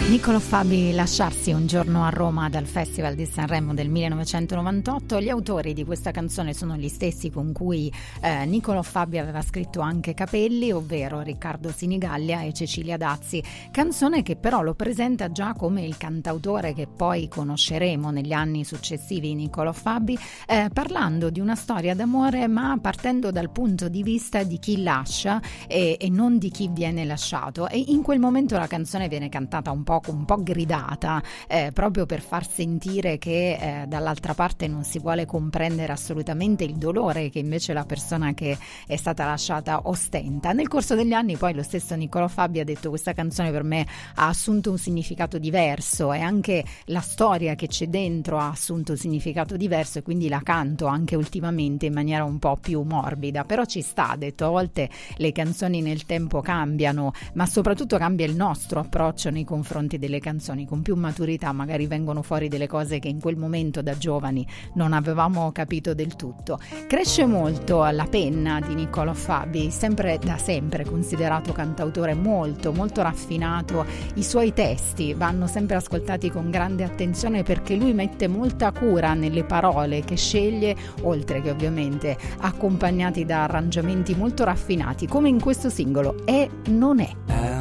Niccolò Fabi, Lasciarsi un giorno a Roma dal Festival di Sanremo del 1998. Gli autori di questa canzone sono gli stessi con cui Niccolò Fabi aveva scritto anche Capelli, ovvero Riccardo Sinigallia e Cecilia Dazzi, canzone che però lo presenta già come il cantautore che poi conosceremo negli anni successivi, Niccolò Fabi, parlando di una storia d'amore ma partendo dal punto di vista di chi lascia e non di chi viene lasciato, e in quel momento la canzone viene cantata un po' gridata, proprio per far sentire che dall'altra parte non si vuole comprendere assolutamente il dolore che invece la persona che è stata lasciata ostenta. Nel corso degli anni poi lo stesso Niccolò Fabi ha detto: questa canzone per me ha assunto un significato diverso e anche la storia che c'è dentro ha assunto un significato diverso, e quindi la canto anche ultimamente in maniera un po' più morbida. Però ci sta, ha detto, a volte le canzoni nel tempo cambiano, ma soprattutto cambia il nostro approccio nei confronti delle canzoni. Con più maturità magari vengono fuori delle cose che in quel momento da giovani non avevamo capito del tutto. Cresce molto la penna di Niccolò Fabi, da sempre considerato cantautore molto molto raffinato. I suoi testi vanno sempre ascoltati con grande attenzione perché lui mette molta cura nelle parole che sceglie, oltre che ovviamente accompagnati da arrangiamenti molto raffinati, come in questo singolo E non è.